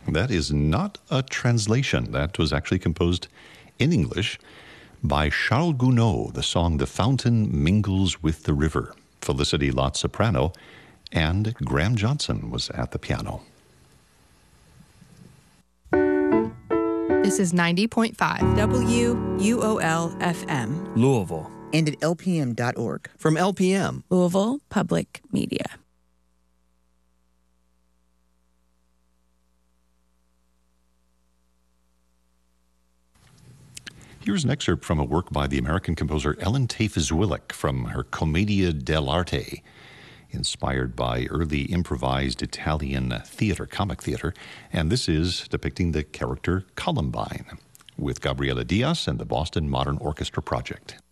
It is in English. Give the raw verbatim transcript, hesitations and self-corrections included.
That is not a translation. That was actually composed in English by Charles Gounod, the song The Fountain Mingles with the River. Felicity Lott soprano, and Graham Johnson was at the piano. This is ninety point five W U O L F M. Louisville. And at L P M dot org. From L P M. Louisville Public Media. Here's an excerpt from a work by the American composer Ellen Tafe-Zwilich from her Commedia dell'arte, inspired by early improvised Italian theater, comic theater, and this is depicting the character Columbine with Gabriela Diaz and the Boston Modern Orchestra Project.